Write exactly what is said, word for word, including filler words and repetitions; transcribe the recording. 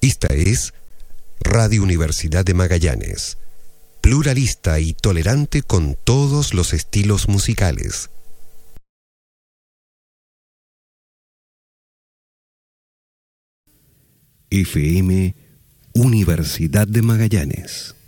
Esta es Radio Universidad de Magallanes, pluralista y tolerante con todos los estilos musicales. F M Universidad de Magallanes.